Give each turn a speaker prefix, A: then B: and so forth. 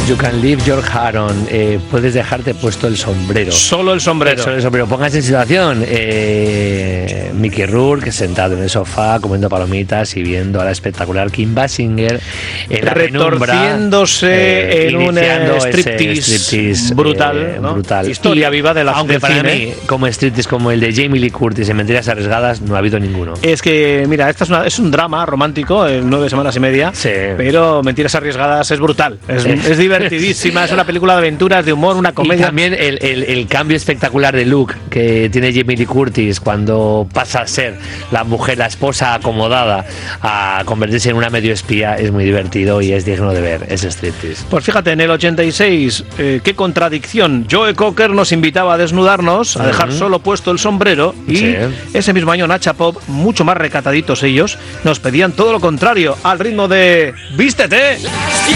A: You can leave your hat on. Puedes dejarte puesto el sombrero.
B: Solo el sombrero.
A: Solo el sombrero. Pónganse en situación. Mickey Rourke sentado en el sofá comiendo palomitas y viendo a la espectacular Kim Basinger en la
B: retorciéndose en un striptease brutal, ¿no?
A: Brutal.
B: Historia viva de la
A: aunque para
B: cine.
A: mí, como striptease como el de Jamie Lee Curtis en Mentiras Arriesgadas, no ha habido ninguno.
B: Es que, mira, es un drama romántico, 9 semanas y media,
A: sí.
B: Pero Mentiras Arriesgadas es brutal, es divertidísima, es una película de aventuras, de humor, una comedia.
A: Y también el cambio espectacular de look que tiene Jamie Lee Curtis cuando pasa a ser la mujer, la esposa acomodada, a convertirse en una medio espía, es muy divertido y es digno de ver, es striptease.
B: Pues fíjate, en el 86, qué contradicción. Joe Cocker nos invitaba a desnudarnos, a dejar solo puesto el sombrero, y ese mismo año Nacha Pop, mucho más recataditos ellos, nos pedían todo lo contrario, al ritmo de ¡vístete!